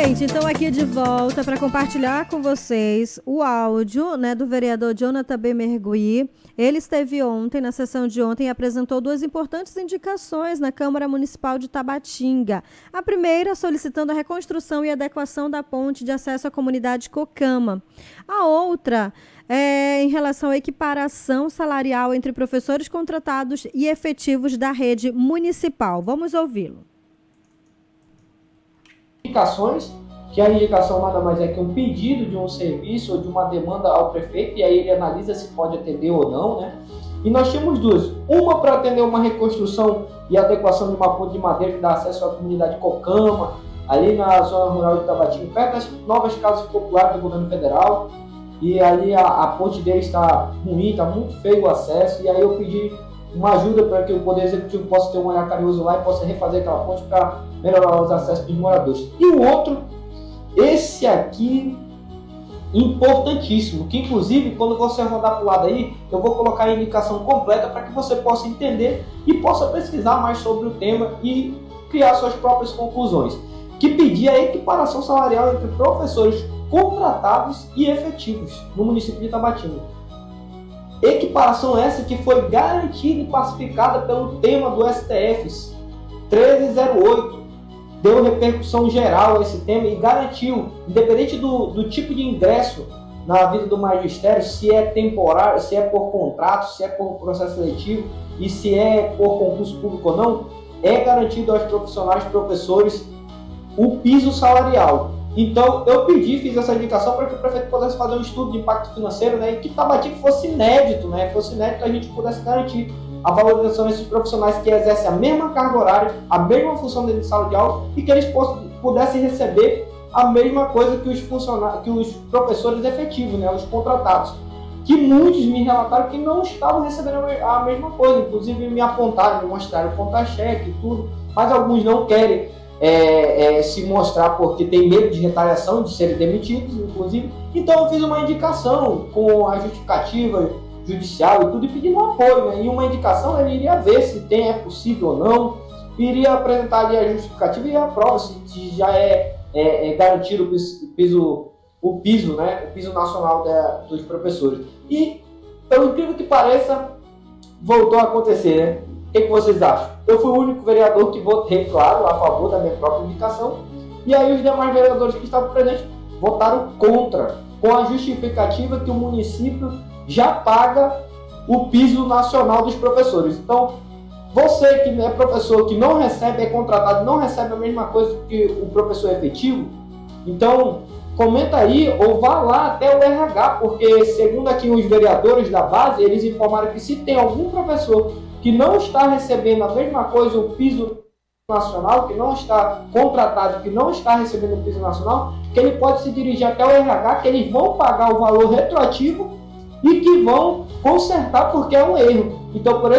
Gente, então aqui de volta para compartilhar com vocês o áudio, né, do vereador Jonathan B. Mergui. Ele esteve ontem, na sessão de ontem, e apresentou duas importantes indicações na Câmara Municipal de Tabatinga. A primeira, solicitando a reconstrução e adequação da ponte de acesso à comunidade Cocama. A outra é em relação à equiparação salarial entre professores contratados e efetivos da rede municipal. Vamos ouvi-lo. Indicações, que a indicação nada mais é que um pedido de um serviço ou de uma demanda ao prefeito, e aí ele analisa se pode atender ou não, né? E nós tínhamos duas, uma para atender uma reconstrução e adequação de uma ponte de madeira que dá acesso à comunidade Cocama, ali na zona rural de Tabatinga, perto das novas casas populares do governo federal, e ali a ponte dele está ruim, está muito feio o acesso, e aí eu pedi uma ajuda para que o Poder Executivo possa ter um olhar carinhoso lá e possa refazer aquela ponte para melhorar os acessos dos moradores. E o outro, esse aqui, importantíssimo, que inclusive quando você rodar para o lado aí, eu vou colocar a indicação completa para que você possa entender e possa pesquisar mais sobre o tema e criar suas próprias conclusões, que pedia a equiparação salarial entre professores contratados e efetivos no município de Tabatinga. Equiparação essa que foi garantida e pacificada pelo tema do STF 1308, deu repercussão geral a esse tema e garantiu, independente do tipo de ingresso na vida do magistério, se é temporário, se é por contrato, se é por processo seletivo e se é por concurso público ou não, é garantido aos profissionais, professores, o piso salarial. Então, eu fiz essa indicação para que o prefeito pudesse fazer um estudo de impacto financeiro, né, e que Tabatinga fosse inédito, a gente pudesse garantir a valorização desses profissionais que exercem a mesma carga horária, a mesma função dentro de sala de aula e que eles pudessem receber a mesma coisa que os professores efetivos, né, os contratados. Que muitos me relataram que não estavam recebendo a mesma coisa, inclusive me apontaram, me mostraram conta-cheque e tudo, mas alguns não querem se mostrar porque tem medo de retaliação, de serem demitidos, inclusive. Então eu fiz uma indicação com a justificativa judicial e tudo, e pedindo um apoio, né? E uma indicação ele iria ver se é possível ou não, iria apresentar ali a justificativa e a prova se já é garantido o piso, né? O piso nacional dos professores. E, pelo incrível que pareça, voltou a acontecer, né? O que vocês acham? Eu fui o único vereador que votei, claro, a favor da minha própria indicação, e aí os demais vereadores que estavam presentes votaram contra, com a justificativa que o município já paga o piso nacional dos professores. Então, você que é professor, que não recebe, é contratado, não recebe a mesma coisa que o professor efetivo, então comenta aí ou vá lá até o RH, porque segundo aqui os vereadores da base, eles informaram que se tem algum professor que não está recebendo a mesma coisa, o piso nacional, que não está contratado, que não está recebendo o piso nacional, que ele pode se dirigir até o RH, que eles vão pagar o valor retroativo e que vão consertar porque é um erro. Então, por